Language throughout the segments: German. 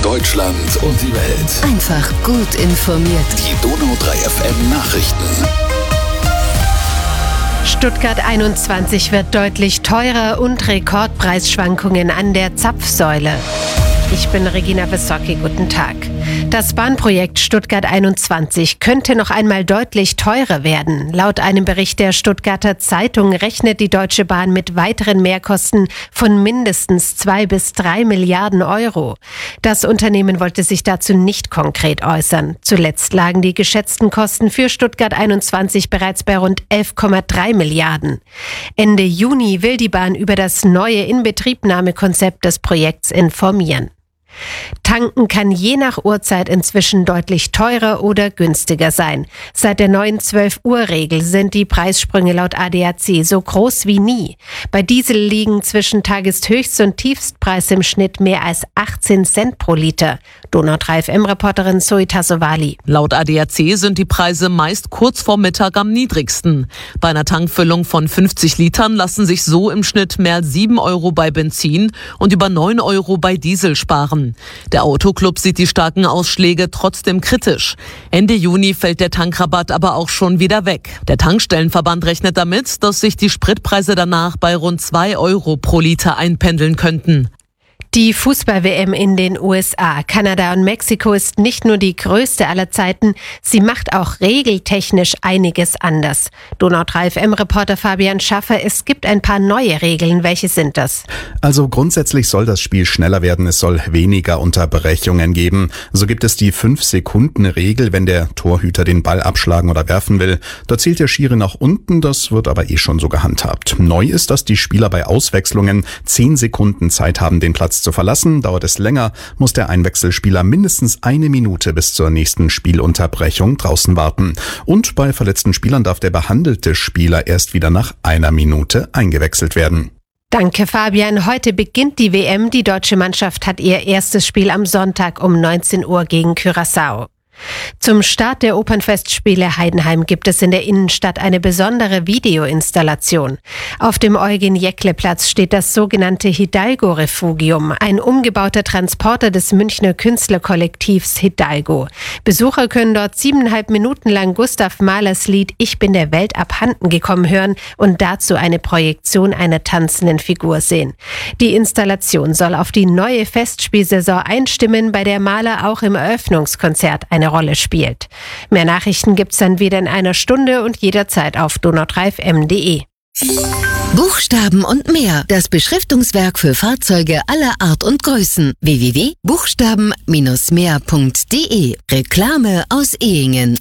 Deutschland und die Welt. Einfach gut informiert. Die Donau 3 FM Nachrichten. Stuttgart 21 wird deutlich teurer und Rekordpreisschwankungen an der Zapfsäule. Ich bin Regina Wissocki, guten Tag. Das Bahnprojekt Stuttgart 21 könnte noch einmal deutlich teurer werden. Laut einem Bericht der Stuttgarter Zeitung rechnet die Deutsche Bahn mit weiteren Mehrkosten von mindestens 2 bis 3 Milliarden Euro. Das Unternehmen wollte sich dazu nicht konkret äußern. Zuletzt lagen die geschätzten Kosten für Stuttgart 21 bereits bei rund 11,3 Milliarden. Ende Juni will die Bahn über das neue Inbetriebnahmekonzept des Projekts informieren. Tanken kann je nach Uhrzeit inzwischen deutlich teurer oder günstiger sein. Seit der neuen 12-Uhr-Regel sind die Preissprünge laut ADAC so groß wie nie. Bei Diesel liegen zwischen Tageshöchst- und Tiefstpreis im Schnitt mehr als 18 Cent pro Liter. Donau 3 FM-Reporterin Zoe Tassovali. Laut ADAC sind die Preise meist kurz vor Mittag am niedrigsten. Bei einer Tankfüllung von 50 Litern lassen sich so im Schnitt mehr als 7 Euro bei Benzin und über 9 Euro bei Diesel sparen. Der Autoclub sieht die starken Ausschläge trotzdem kritisch. Ende Juni fällt der Tankrabatt aber auch schon wieder weg. Der Tankstellenverband rechnet damit, dass sich die Spritpreise danach bei rund 2 Euro pro Liter einpendeln könnten. Die Fußball-WM in den USA, Kanada und Mexiko ist nicht nur die größte aller Zeiten, sie macht auch regeltechnisch einiges anders. Donau 3 FM-Reporter Fabian Schaffer, es gibt ein paar neue Regeln. Welche sind das? Also grundsätzlich soll das Spiel schneller werden, es soll weniger Unterbrechungen geben. So gibt es die 5-Sekunden-Regel, wenn der Torhüter den Ball abschlagen oder werfen will. Da zählt der Schiri nach unten, das wird aber schon so gehandhabt. Neu ist, dass die Spieler bei Auswechslungen 10 Sekunden Zeit haben, den Platz zu verlassen. Dauert es länger, muss der Einwechselspieler mindestens 1 Minute bis zur nächsten Spielunterbrechung draußen warten. Und bei verletzten Spielern darf der behandelte Spieler erst wieder nach 1 Minute eingewechselt werden. Danke, Fabian. Heute beginnt die WM. Die deutsche Mannschaft hat ihr erstes Spiel am Sonntag um 19 Uhr gegen Curaçao. Zum Start der Opernfestspiele Heidenheim gibt es in der Innenstadt eine besondere Videoinstallation. Auf dem Eugen-Jäckle-Platz steht das sogenannte Hidalgo-Refugium, ein umgebauter Transporter des Münchner Künstlerkollektivs Hidalgo. Besucher können dort 7,5 Minuten lang Gustav Mahlers Lied Ich bin der Welt abhanden gekommen hören und dazu eine Projektion einer tanzenden Figur sehen. Die Installation soll auf die neue Festspielsaison einstimmen, bei der Mahler auch im Eröffnungskonzert eine Rolle spielt. Mehr Nachrichten gibt's dann wieder in einer Stunde und jederzeit auf donau3fm.de. Buchstaben und mehr. Das Beschriftungswerk für Fahrzeuge aller Art und Größen. www.buchstaben-mehr.de. Reklame aus Ehingen.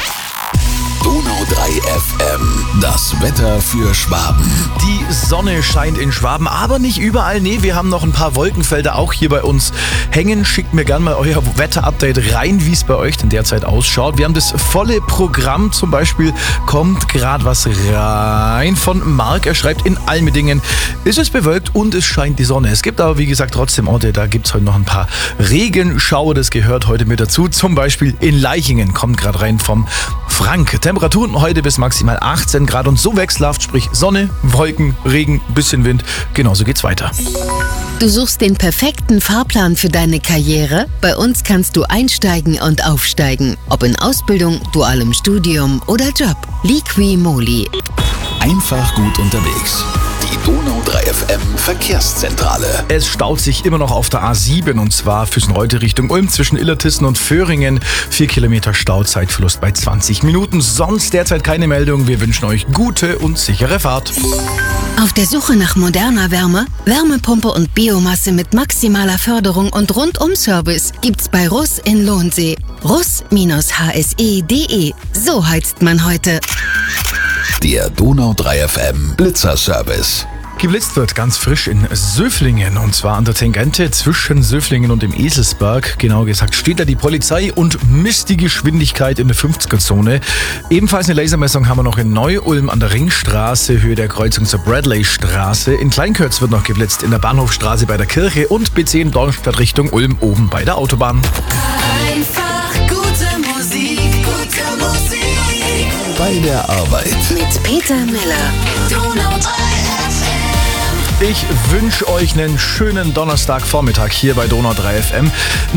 Donau 3 FM. Das Wetter für Schwaben. Die Sonne scheint in Schwaben, aber nicht überall. Nee, wir haben noch ein paar Wolkenfelder auch hier bei uns hängen. Schickt mir gerne mal euer Wetterupdate rein, wie es bei euch denn derzeit ausschaut. Wir haben das volle Programm. Zum Beispiel kommt gerade was rein von Marc. Er schreibt, in Almedingen ist es bewölkt und es scheint die Sonne. Es gibt aber, wie gesagt, trotzdem Orte, da gibt es heute noch ein paar Regenschauer. Das gehört heute mit dazu. Zum Beispiel in Leichingen kommt gerade rein vom Frank. Temperaturen heute bis maximal 18 Grad und so wechselhaft, sprich Sonne, Wolken, Regen, bisschen Wind. Genauso geht's weiter. Du suchst den perfekten Fahrplan für deine Karriere? Bei uns kannst du einsteigen und aufsteigen. Ob in Ausbildung, dualem Studium oder Job. Liqui Moly. Einfach gut unterwegs. Die Donau 3 FM Verkehrszentrale. Es staut sich immer noch auf der A7 und zwar Füssen-Reute Richtung Ulm zwischen Illertissen und Föhringen. 4 Kilometer Stauzeitverlust bei 20 Minuten. Sonst derzeit keine Meldung. Wir wünschen euch gute und sichere Fahrt. Auf der Suche nach moderner Wärme, Wärmepumpe und Biomasse mit maximaler Förderung und Rundum-Service gibt's bei Russ in Lohnsee. Russ-hse.de. So heizt man heute. Der Donau 3 FM Blitzerservice. Geblitzt wird ganz frisch in Söflingen und zwar an der Tangente zwischen Söflingen und dem Eselsberg. Genau gesagt steht da die Polizei und misst die Geschwindigkeit in der 50er-Zone. Ebenfalls eine Lasermessung haben wir noch in Neu-Ulm an der Ringstraße, Höhe der Kreuzung zur Bradley-Straße. In Kleinkürz wird noch geblitzt in der Bahnhofstraße bei der Kirche und B10 Dornstadt Richtung Ulm oben bei der Autobahn. Einfach gute Musik, gute Musik. Bei der Arbeit. Mit Peter Miller. Donau 3 FM. Ich wünsche euch einen schönen Donnerstagvormittag hier bei Donau 3 FM.